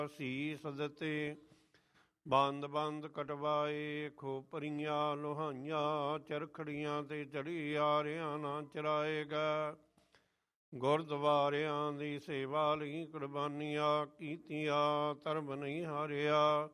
ਸੀਸ ਦਿੱਤੇ। ਬੰਦ ਬੰਦ ਕਟਵਾਏ, ਖੋਪਰੀਆਂ ਲੋਹਾਈਆਂ, ਚਰਖੜੀਆਂ ਤੇ ਚੜੀ ਆਰਿਆਂ ਨਾ ਚਰਾਏਗਾ। ਗੁਰਦੁਆਰਿਆਂ ਦੀ ਸੇਵਾ ਲਈ ਕੁਰਬਾਨੀਆਂ ਕੀਤੀਆਂ, ਧਰਮ ਨਹੀਂ ਹਾਰਿਆ।